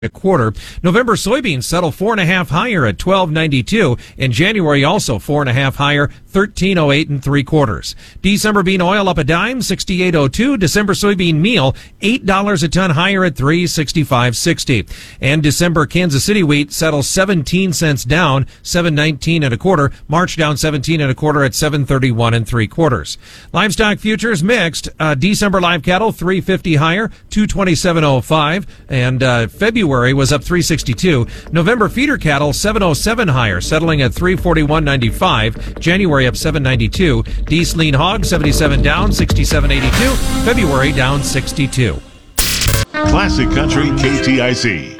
a quarter. November soybeans settle 4.5 higher at $12.92. In January, also 4.5 higher, $13.08 and 3/4. December bean oil up a dime, $68.02. December soybean meal, $8 a ton higher at $365.60. And December Kansas City wheat settles 17 cents down, $7.19 and a quarter. March down 17 and a quarter at $7.31 and 3/4. Livestock futures mixed. December live cattle $3.50 higher, $227.05, and February was up $3.62. November feeder cattle $7.07 higher, settling at $341.95. January up $7.92. Dees lean hog $77 down, $67.82. February down $62. Classic Country KTIC.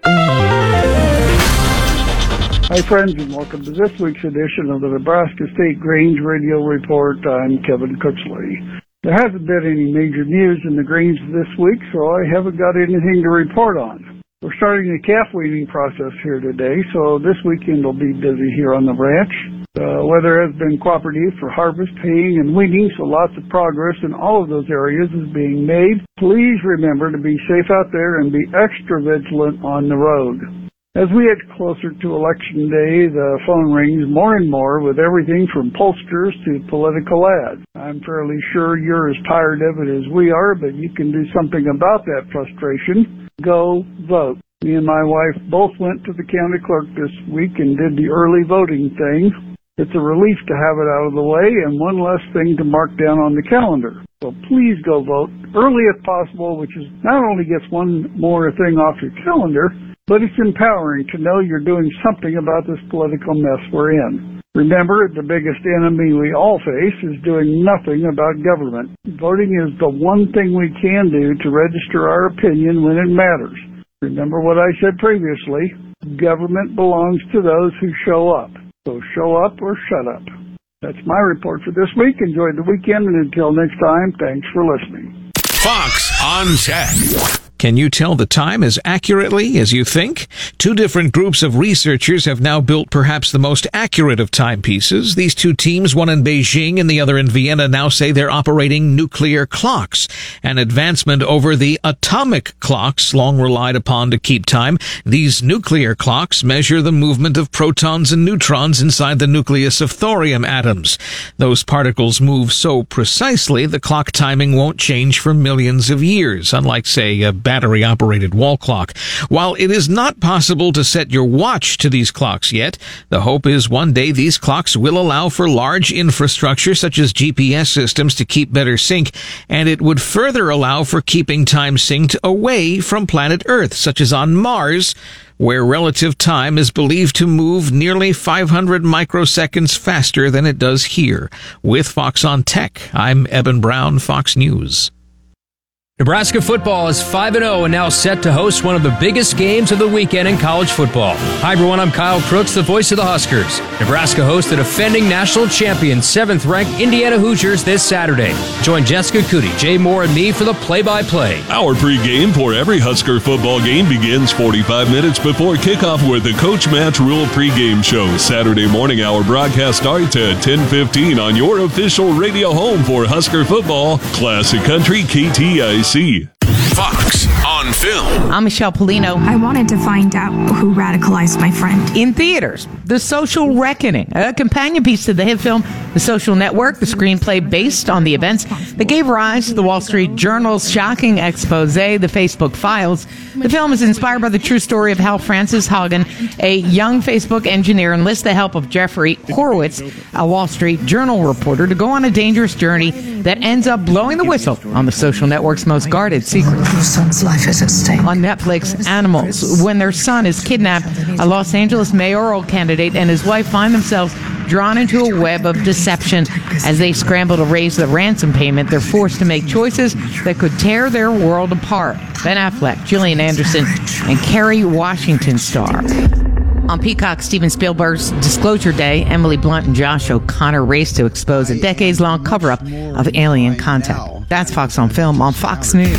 Hi friends, and welcome to this week's edition of the Nebraska State Grains Radio Report. I'm Kevin Cooksley. There hasn't been any major news in the grains this week, so I haven't got anything to report on. We're starting the calf weaning process here today, so this weekend will be busy here on the ranch. The weather has been cooperative for harvest, haying, and weaning, so lots of progress in all of those areas is being made. Please remember to be safe out there and be extra vigilant on the road. As we get closer to Election Day, the phone rings more and more with everything from pollsters to political ads. I'm fairly sure you're as tired of it as we are, but you can do something about that frustration. Go vote. Me and my wife both went to the county clerk this week and did the early voting thing. It's a relief to have it out of the way and one less thing to mark down on the calendar. So please go vote early if possible, which is not only gets one more thing off your calendar, but it's empowering to know you're doing something about this political mess we're in. Remember, the biggest enemy we all face is doing nothing about government. Voting is the one thing we can do to register our opinion when it matters. Remember what I said previously, government belongs to those who show up. So show up or shut up. That's my report for this week. Enjoy the weekend, and until next time, thanks for listening. Fox on Tech. Can you tell the time as accurately as you think? Two different groups of researchers have now built perhaps the most accurate of timepieces. These two teams, one in Beijing and the other in Vienna, now say they're operating nuclear clocks, an advancement over the atomic clocks long relied upon to keep time. These nuclear clocks measure the movement of protons and neutrons inside the nucleus of thorium atoms. Those particles move so precisely the clock timing won't change for millions of years, unlike, say, a battery-operated wall clock. While it is not possible to set your watch to these clocks yet, the hope is one day these clocks will allow for large infrastructure such as GPS systems to keep better sync, and it would further allow for keeping time synced away from planet Earth, such as on Mars, where relative time is believed to move nearly 500 microseconds faster than it does here. With Fox on Tech, I'm Eben Brown, Fox News. Nebraska football is 5-0 and now set to host one of the biggest games of the weekend in college football. Hi everyone, I'm Kyle Crooks, the voice of the Huskers. Nebraska hosts the defending national champion, 7th-ranked Indiana Hoosiers this Saturday. Join Jessica Cootie, Jay Moore, and me for the play-by-play. Our pregame for every Husker football game begins 45 minutes before kickoff with the Coach Match Rule pregame show. Saturday morning, our broadcast starts at 10:15 on your official radio home for Husker football, Classic Country KTIC. Fox on Film. I'm Michelle Polino. I wanted to find out who radicalized my friend. In theaters, The Social Reckoning, a companion piece to the hit film The Social Network, the screenplay based on the events that gave rise to the Wall Street Journal's shocking expose, The Facebook Files. The film is inspired by the true story of how Frances Haugen, a young Facebook engineer, enlists the help of Jeffrey Horowitz, a Wall Street Journal reporter, to go on a dangerous journey that ends up blowing the whistle on the social network's most guarded secret. Your son's life is at stake. On Netflix, Animals, when their son is kidnapped, a Los Angeles mayoral candidate and his wife find themselves drawn into a web of deception. As they scramble to raise the ransom payment, they're forced to make choices that could tear their world apart. Ben Affleck, Gillian Anderson, and Kerry Washington star. On Peacock, Steven Spielberg's Disclosure Day, Emily Blunt and Josh O'Connor race to expose a decades-long cover-up of alien contact. That's Fox on Film on Fox News.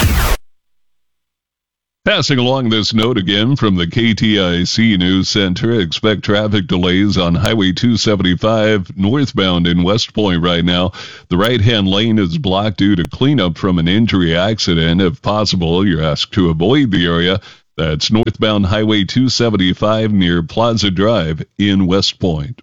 Passing along this note again from the KTIC News Center, expect traffic delays on Highway 275 northbound in West Point right now. The right-hand lane is blocked due to cleanup from an injury accident. If possible, you're asked to avoid the area. That's northbound Highway 275 near Plaza Drive in West Point.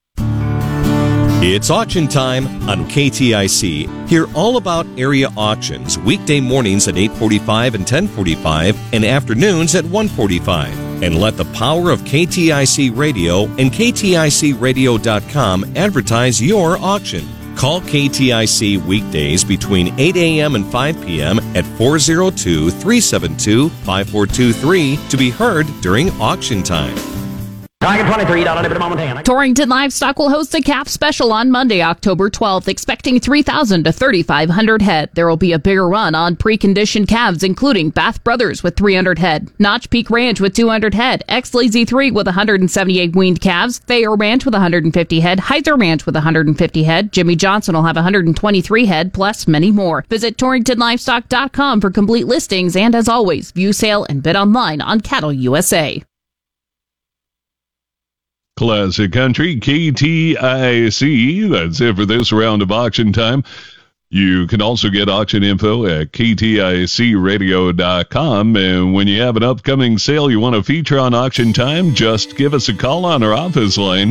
It's auction time on KTIC. Hear all about area auctions weekday mornings at 8:45 and 10:45 and afternoons at 1:45. And let the power of KTIC Radio and KTICradio.com advertise your auction. Call KTIC weekdays between 8 a.m. and 5 p.m. at 402-372-5423 to be heard during auction time. Torrington Livestock will host a calf special on Monday, October 12th, expecting 3,000 to 3,500 head. There will be a bigger run on preconditioned calves, including Bath Brothers with 300 head, Notch Peak Ranch with 200 head, X-Lazy 3 with 178 weaned calves, Thayer Ranch with 150 head, Heiser Ranch with 150 head, Jimmy Johnson will have 123 head, plus many more. Visit TorringtonLivestock.com for complete listings, and as always, view sale and bid online on Cattle USA. Classic Country, KTIC. That's it for this round of auction time. You can also get auction info at KTICradio.com. And when you have an upcoming sale you want to feature on auction time, just give us a call on our office line,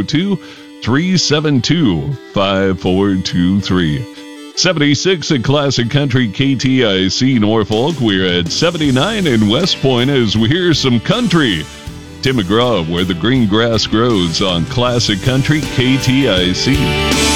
402-372-5423. 76 at Classic Country KTIC Norfolk. We're at 79 in West Point as we hear some country. Tim McGraw, Where the Green Grass Grows on Classic Country KTIC.